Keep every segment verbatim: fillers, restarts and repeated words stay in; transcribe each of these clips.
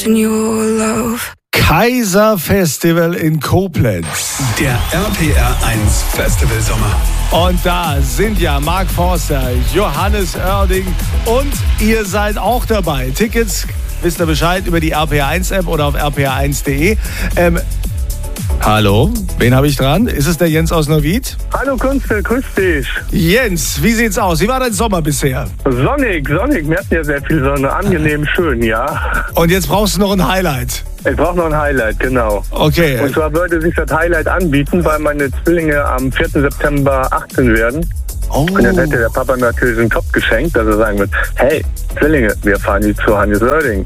Kaiser Festival in Koblenz. Der R P R eins Festival Sommer. Und da sind ja Mark Forster, Johannes Oerding und ihr seid auch dabei. Tickets, wisst ihr Bescheid, über die R P R eins App oder auf r p r eins punkt de. Ähm, hallo, wen habe ich dran? Ist es der Jens aus Neuwied? Hallo Kunstl, grüß dich. Jens, wie sieht's aus? Wie war dein Sommer bisher? Sonnig, sonnig. Wir hatten ja sehr viel Sonne. Angenehm schön, ja. Und jetzt brauchst du noch ein Highlight. Ich brauche noch ein Highlight, genau. Okay. Und zwar würde sich das Highlight anbieten, weil meine Zwillinge am vierten September achtzehn werden. Oh. Und dann hätte der Papa natürlich einen Kopf geschenkt, dass er sagen wird, hey, Zwillinge, wir fahren jetzt zu Hannes Oerding.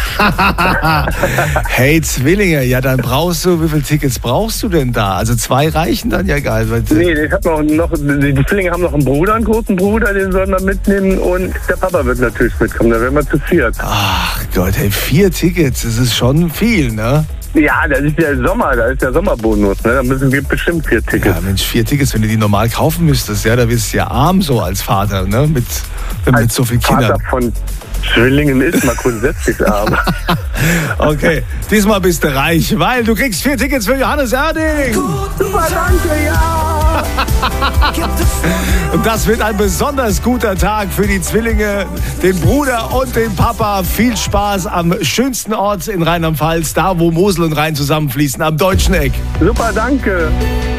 Hey, Zwillinge, ja dann brauchst du, wie viele Tickets brauchst du denn da? Also zwei reichen dann ja geil. Nee, ich hab noch, noch, die Zwillinge haben noch einen Bruder, einen großen Bruder, den sollen wir mitnehmen und der Papa wird natürlich mitkommen, da werden wir zu viert. Ach Gott, hey, vier Tickets, das ist schon viel, ne? Ja, das ist der Sommer, da ist der Sommerbonus, ne? Da müssen wir bestimmt vier Tickets. Ja, Mensch, vier Tickets, wenn du die normal kaufen müsstest, ja, da wirst du ja arm so als Vater, ne? Mit, mit als so vielen Vater Kindern. Von Zwillingen ist man grundsätzlich arm. Okay, diesmal bist du reich, weil du kriegst vier Tickets für Johannes Oerding. Super, danke, ja! Und das wird ein besonders guter Tag für die Zwillinge, den Bruder und den Papa. Viel Spaß am schönsten Ort in Rheinland-Pfalz, da wo Mosel und Rhein zusammenfließen, am Deutschen Eck. Super, danke!